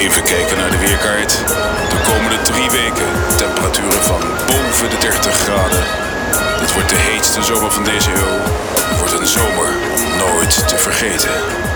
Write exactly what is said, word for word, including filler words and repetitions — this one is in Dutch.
Even kijken naar de weerkaart. De komende drie weken temperaturen van boven de dertig graden. Dit wordt de heetste zomer van deze eeuw. Het wordt een zomer om nooit te vergeten.